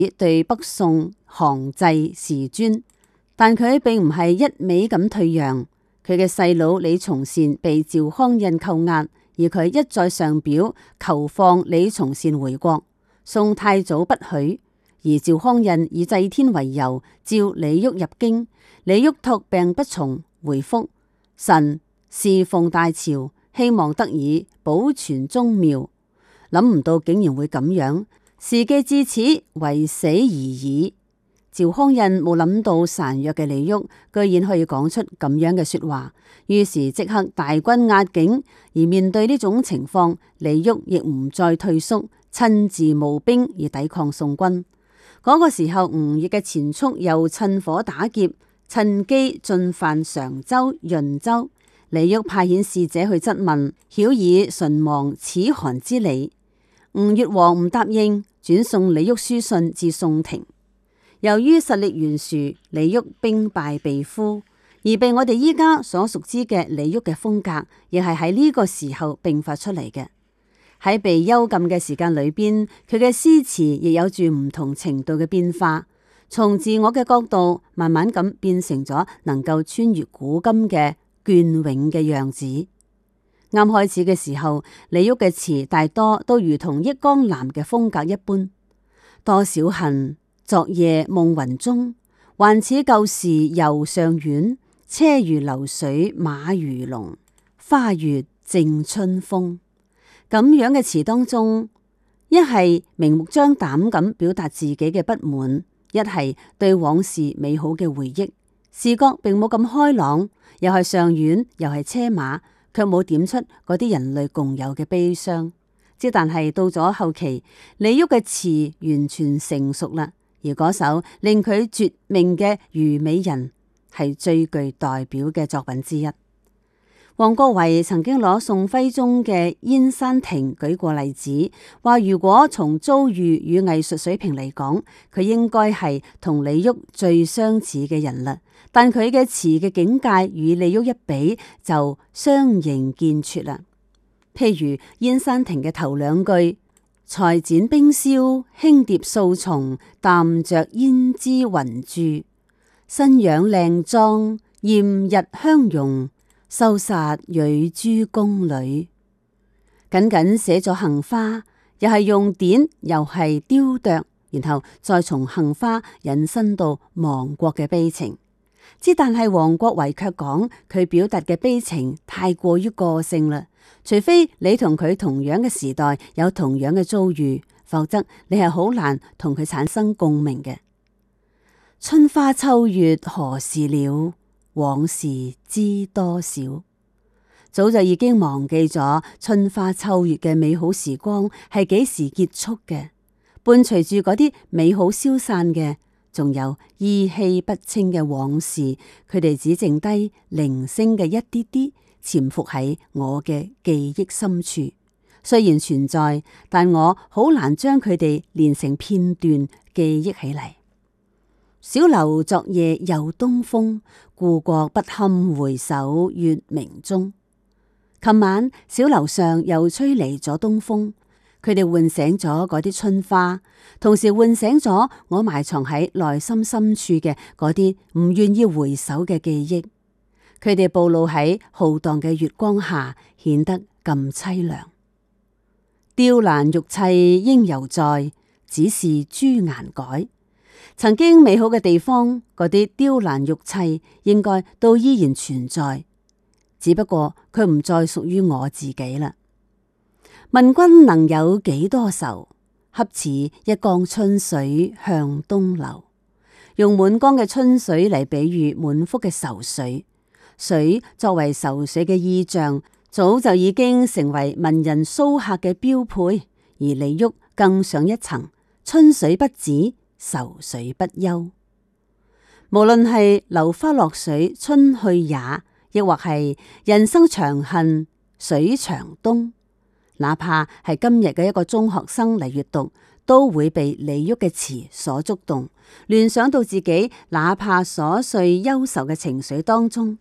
對北宋降制時尊，但佢並唔係一味咁退讓。佢嘅細佬李從善被趙匡胤扣押，而佢一再上表求放李從善回國。宋太祖不許，而趙匡胤以祭天為由召李煜入京。李煜託病不從，回覆臣侍奉大朝，希望得以保存宗廟。諗唔到竟然會咁樣，時機至此，為死而已。趙匡胤冇諗到孱弱嘅李煜居然可以講出咁樣嘅說話，於是即刻大軍壓境。而面對呢種情況，李煜亦唔再退縮，親自募兵而抵抗宋軍。嗰個時候，吳越嘅前蜀又趁火打劫，趁機進犯常州、潤州。李煜派遣使者去質問，曉以唇亡齒寒之理。吳越王唔答應，轉送李煜書信至宋廷。由於實力懸殊，李煜兵敗被俘，而被我哋依家所熟知嘅李煜嘅風格，亦係喺呢個時候迸發出嚟嘅。喺被幽禁嘅時間裏邊，佢嘅詩詞亦有住唔同程度嘅變化，從自我嘅角度，慢慢咁變成咗能夠穿越古今嘅雋永嘅樣子。啱開始嘅時候，李煜嘅詞大多都如同憶江南嘅風格一般，多少恨。昨夜夢雲中，還似舊時遊上苑。車如流水馬如龍，花月正春風。咁樣嘅詞當中，一係明目張膽咁表達自己嘅不滿，一係對往事美好嘅回憶。視覺並冇咁開朗，又係上苑，又係車馬，卻冇點出嗰啲人類共有嘅悲傷。之但係到咗後期，李煜嘅詞完全成熟啦。而嗰首令佢絕命嘅《虞美人》係最具代表嘅作品之一。王國維曾經攞宋徽宗嘅《燕山亭》舉過例子，話如果從遭遇與藝術水平嚟講，佢應該係同李煜最相似嘅人啦。但佢嘅詞嘅境界與李煜一比，就相形見絀啦。譬如《燕山亭》嘅頭兩句，裁剪冰消，輕疊素松，淡着胭脂雲注。新樣靚妝，艷日香容，羞殺蕊珠宮裏。僅僅寫咗杏花，又係用典，又係雕琢，然後再從杏花引申到亡國嘅悲情。之但係王國維卻講佢表達嘅悲情太過於個性啦。除非你同佢同樣嘅時代有同樣嘅遭遇，否則你係好難同佢產生共鳴嘅。春花秋月何時了？往事知多少？早就已經忘記咗春花秋月嘅美好時光係幾時結束嘅。伴隨住嗰啲美好消散嘅，仲有依稀不清嘅往事，佢哋只剩低零星嘅一啲啲。潛伏喺我嘅記憶深處，雖然存在，但我好難將佢哋連成片段記憶起嚟。小樓昨夜又東風，故國不堪回首月明中。琴晚小樓上又吹嚟咗東風，佢哋喚醒咗嗰啲春花，同時喚醒咗我埋藏喺內心深處嘅嗰啲唔願意回首嘅記憶。佢哋暴露喺浩蕩嘅月光下，顯得咁淒涼。雕欄玉砌應猶在，只是朱顏改。曾經美好嘅地方，嗰啲雕欄玉砌應該都依然存在，只不過佢唔再屬於我自己啦。問君能有幾多愁？恰似一江春水向東流。用滿江嘅春水嚟比喻滿腹嘅愁緒。水作為愁緒嘅意象，早就已經成為文人騷客嘅標配。而李煜更上一層，春水不止，愁緒不休。無論係流花落水春去也，亦或係人生長恨水長東，哪怕係今日嘅一個中學生嚟閱讀，都會被李煜嘅詞所觸動，聯想到自己哪怕瑣碎憂愁嘅情緒當中。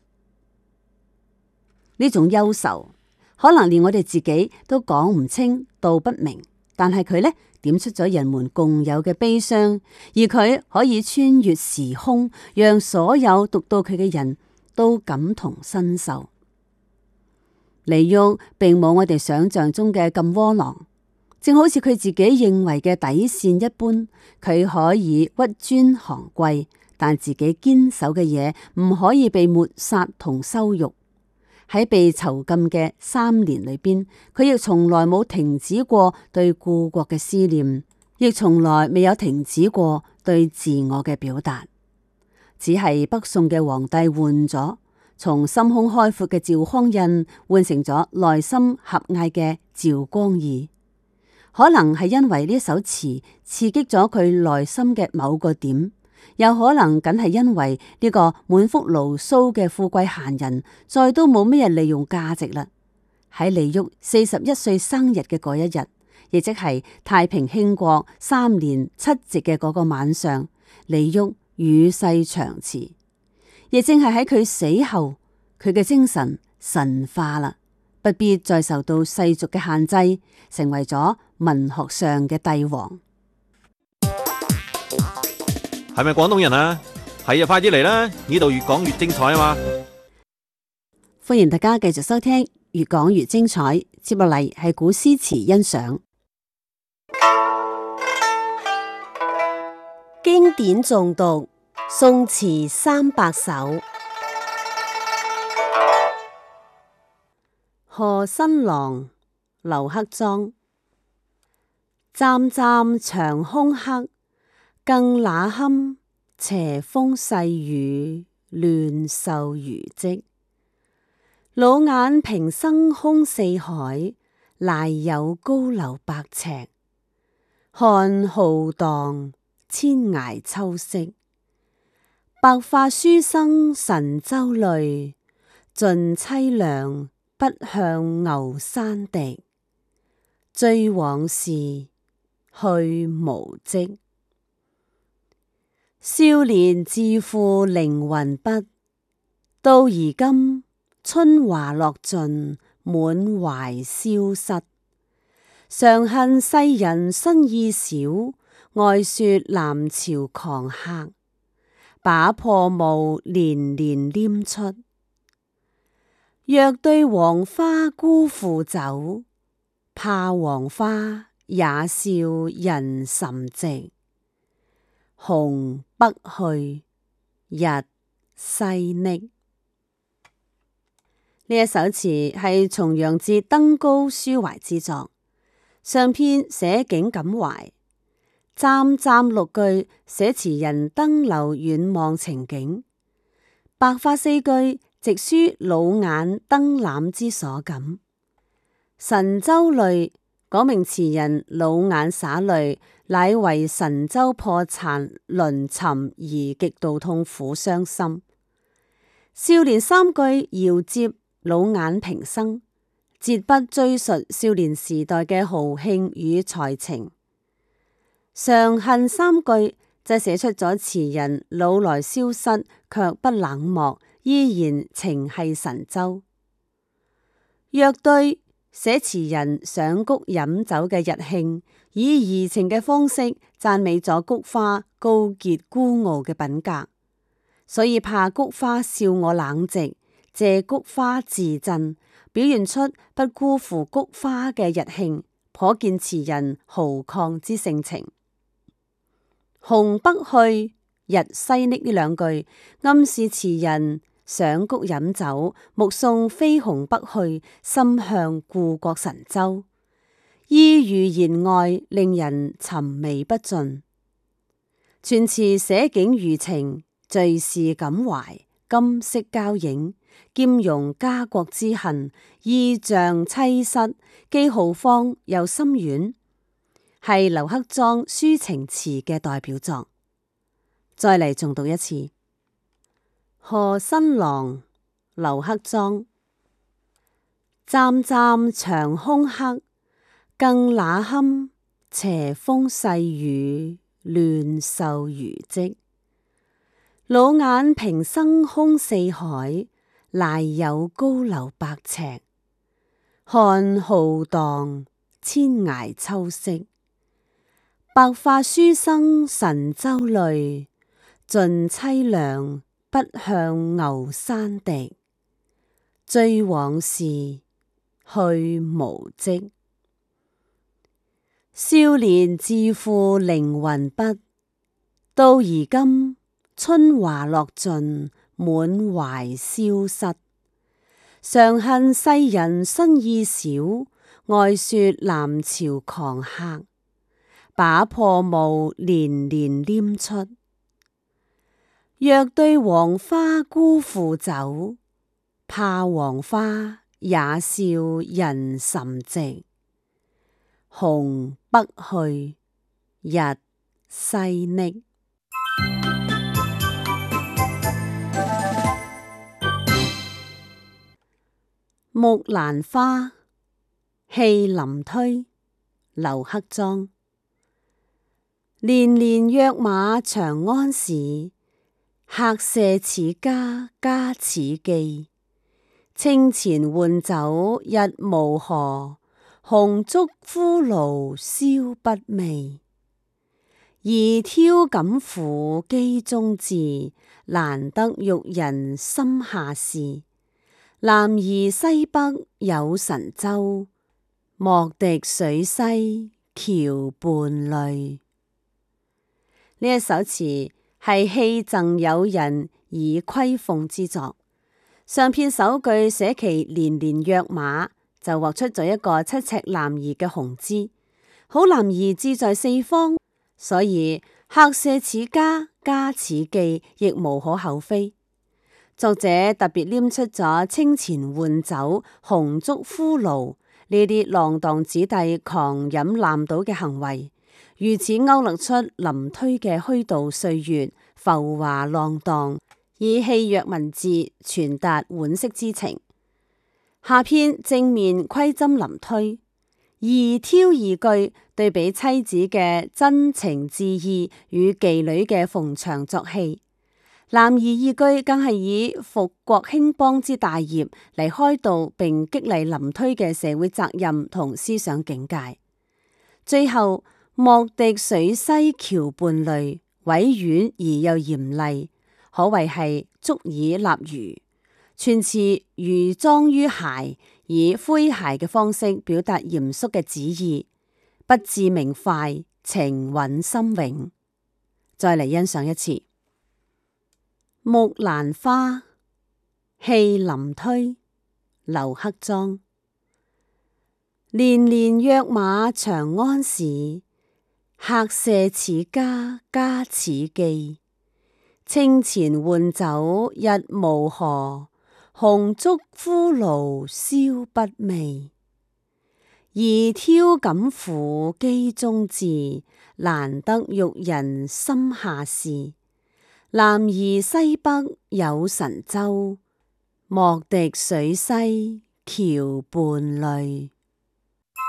呢種憂愁可能連我哋自己都講唔清道不明， 但係佢呢點出咗人們共有嘅悲傷，而佢可以穿越時空，讓所有讀到佢嘅人都感同身受。李煜並冇我哋想象中嘅咁窩囊，正好似佢自己認為嘅底線一般，佢可以屈尊降貴，但自己堅守嘅嘢唔可以被抹殺同羞辱。喺被囚禁嘅3年裏邊，佢亦從來冇停止過對故國嘅思念，亦從來未有停止過對自我嘅表達。只係北宋嘅皇帝換咗，從心胸開闊嘅趙匡胤換成咗內心狹隘嘅趙光義。可能係因為呢首詞刺激咗佢內心嘅某個點，又可能僅係因為呢個滿腹牢騷嘅富貴閒人再都冇咩利用價值啦。喺李煜41歲生日嘅嗰一日，亦即係太平興國3年7夕嘅嗰個晚上，李煜與世長辭，亦正係喺佢死後，佢嘅精神神化啦，不必再受到世俗嘅限制，成為咗文學上嘅帝王。 係咪廣東人啊？係啊，快啲嚟啦！呢度越講越精彩啊嘛！ 歡迎大家繼續收聽越講越精彩，接落嚟係古詩詞欣賞。 經典誦讀，宋詞300首。 賀新郎，劉克莊。湛湛長空黑，更那堪斜風細雨，亂瘦如織。老眼平生空四海，賴有高樓百尺。看浩蕩，千涯秋色。白髮書生神州淚，盡淒涼，不向牛山滴。追往事，去無跡。少年自負凌雲筆，到而今春華落盡，滿懷蕭瑟。常恨世人新意少，愛說南朝狂客，把破帽年年黏出。若對黃花辜負酒，怕黃花也笑人甚寂。鴻北去，日西溺。呢一首詞係重陽節登高抒懷之作，上篇寫景感懷，湛湛6句寫詞人登樓遠望情景，白髮4句直抒老眼登覽之所感，神州淚講明詞人老眼灑淚，乃為神州破產淪沉而極度痛苦傷心。少年3句遙接老眼平生，節不追述少年時代嘅豪興與才情。常恨3句就寫出咗詞人老來蕭瑟卻不冷漠，依然情繫神州。若對寫詞人賞菊飲酒嘅日慶，以怡情嘅方式讚美咗菊花高潔孤傲嘅品格，所以怕菊花笑我冷寂，借菊花自振，表現出不辜負菊花嘅日慶，可見詞人豪曠之性情。鴻北去，日西溺呢2句暗示詞人賞菊飲酒，目送飛鴻北去，心向故國神州，意如言外，令人尋味不盡。全詞寫景寓情，敘事感懷，今昔交影，兼容家國之恨，意象淒失，既豪放又深遠，係劉克莊抒情詞嘅代表作。再嚟重讀一次。賀新郎，劉克莊。湛湛長空黑，更那堪斜風細雨，亂瘦如織。老眼平生空四海，賴有高樓百尺。看浩蕩，千涯秋色。 白髮書生神州淚，盡凄涼不向牛山滴。追往事，去無跡。少年自負凌雲筆，到而今春華落盡，滿懷蕭瑟。常恨世人新意少，愛說南朝狂客，把破帽連連拈出。若對黃花辜負酒，怕黃花也笑人岑寂。鴻北去，日西溺。木蘭花，戲林推，劉克莊。連連躍馬長安市，客舍此家家此妓。清錢換酒日無何，紅燭枯爐燒不味。二挑錦釜機中置，難得玉人心下事。男兒西北有神州，莫敵水西橋畔淚。呢一首詞係戲贈友人以閨鳳之作。上片首句寫其連連躍馬，就畫出咗一個7尺男兒嘅雄姿。好男兒志在四方，所以客舍此家家此妓亦無可厚非。作者特別拈出咗清錢換酒、紅燭枯爐呢啲浪蕩子弟狂飲濫賭嘅行為，如此勾勒出林推嘅虛度歲月、浮華浪蕩，以戲謔文字傳達惋惜之情。下篇正面窺斟林推，二挑二句對比妻子嘅真情摯意與妓女嘅逢場作戲。男兒二句更係以復國興邦之大業嚟開導並激勵林推嘅社會責任同思想境界。最後莫敵水西橋畔淚，委婉而又嚴厲，可謂係足以立儒。全詞寓莊於諧，以詼諧嘅方式表達嚴肅嘅旨意，不置明快，情韻深永。再嚟欣賞一次。木蘭花，戲林推，劉克莊。連連躍馬長安市，客舍此家家此妓。清錢換酒日無何，紅燭枯爐燒不味。二挑錦釜機中置，難得玉人心下事。男兒西北有神州，莫敵水西橋畔淚。